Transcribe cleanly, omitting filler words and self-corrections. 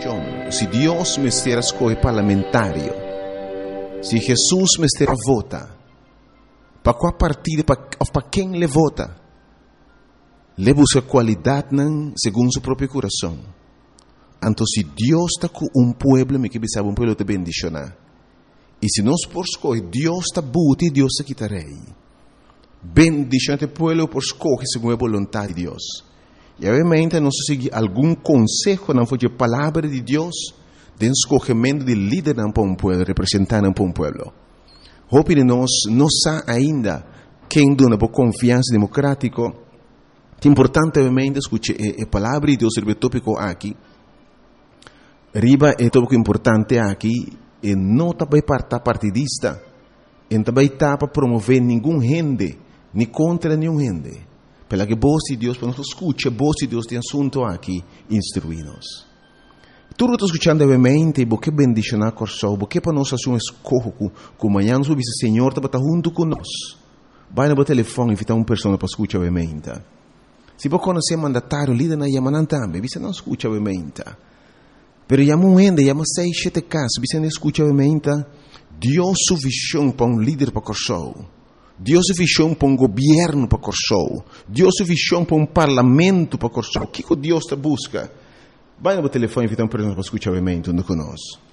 posição. Se Deus me estiver escolher parlamentário, se Jesus me estiver vota, para qual partido, para quem ele vota, ele busca qualidade segundo seu próprio coração. Então, se Deus está com pueblo, me que sabe pueblo te bendicionar. E se nós por escolher, Deus está buti e Deus está quitarei. Bendicionate pueblo por escolher segundo a vontade de Deus. E obviamente nós seguir algum conselho não foi a palavra de Deus, de escolhimento de líder para um pueblo, representante para um pueblo. Hope de nós não sabe ainda quem dona por confiança democrática. É importante obviamente escutar a palavra de Deus sobre o tópico aqui. Riba é tópico importante aqui. E não também para partidista, e também para promover nenhum gente, nem contra nenhum gente. Pela que voz de Deus, para nós escutar, voz de Deus tem assunto aqui, instruir-nos. Tudo está escutando, obviamente, porque bendicionar coração, porque para nós fazer um escolho, como amanhã nós ouvimos, o Senhor está junto conosco. Vai no telefone e invitar uma pessoa para escutar, obviamente. Se você conhecer mandatário, líder na Yamanan também, você não escuta, obviamente. Pero llamo gente, llamo 6-7 casos, você não escuta obviamente, Deus sua visão para um líder para Corsou, Deus sua visão para um governo para Corsou, Deus sua visão para um parlamento para Corsou. O que Deus está busca? Vai no telefone e invita uma pessoa para escutar obviamente conosco.